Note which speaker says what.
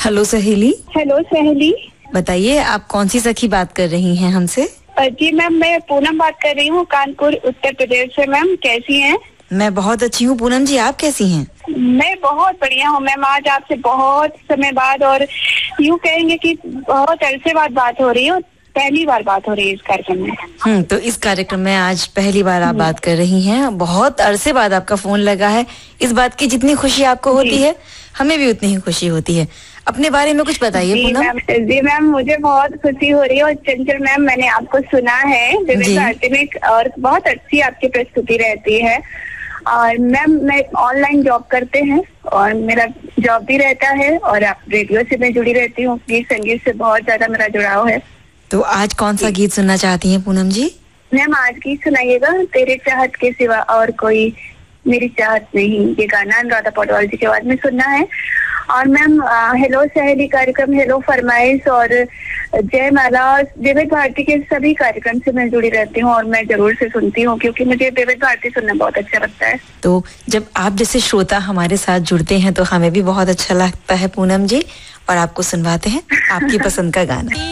Speaker 1: Hello सहेली।
Speaker 2: Hello सहेली।
Speaker 1: बताइए आप कौन सी सखी बात कर रही हैं हमसे?
Speaker 2: जी मैम, मैं पूनम बात कर रही हूँ, कानपुर उत्तर प्रदेश से। मैम कैसी हैं?
Speaker 1: मैं बहुत अच्छी हूँ पूनम जी, आप कैसी हैं?
Speaker 2: मैं बहुत बढ़िया हूँ मैम। आज आपसे बहुत समय बाद और यूँ कहेंगे कि बहुत अरसे बाद बात हो रही है, पहली बार बात हो रही है इस कार्यक्रम में।
Speaker 1: तो इस कार्यक्रम में आज पहली बार आप बात कर रही हैं। बहुत अरसे बाद आपका फोन लगा है। इस बात की जितनी खुशी आपको होती है, हमें भी उतनी ही खुशी होती है। अपने बारे में कुछ बताइए पूनम।
Speaker 2: जी मैम, मुझे बहुत खुशी हो रही है। और चंचल मैम, मैंने आपको सुना है विविध भारती में और बहुत अच्छी आपकी प्रस्तुति रहती है। और मैम, मैं ऑनलाइन जॉब करते हैं और मेरा जॉब भी रहता है और आप रेडियो से मैं जुड़ी रहती हूँ। गीत संगीत से बहुत ज्यादा मेरा जुड़ाव है।
Speaker 1: तो आज कौन सा गीत सुनना चाहती हैं पूनम जी?
Speaker 2: मैम आज गीत सुनाइएगा, तेरे चाहत के सिवा और कोई मेरी चाहत नहीं। ये गाना अनुराधा पौडवाल जी के आवाज में सुनना है। और मैम हेलो सहेली कार्यक्रम, हेलो फरमाइश और जय माला, विविध भारती के सभी कार्यक्रम से मैं जुड़ी रहती हूँ और मैं जरूर से सुनती हूँ क्योंकि मुझे विविध भारती सुनना बहुत अच्छा लगता है।
Speaker 1: तो जब आप जैसे श्रोता हमारे साथ जुड़ते हैं तो हमें भी बहुत अच्छा लगता है पूनम जी। और आपको सुनवाते हैं आपकी पसंद का गाना।